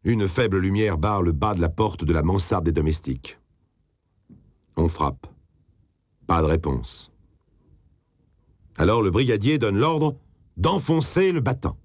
Une faible lumière barre le bas de la porte de la mansarde des domestiques. On frappe. Pas de réponse. Alors le brigadier donne l'ordre d'enfoncer le battant.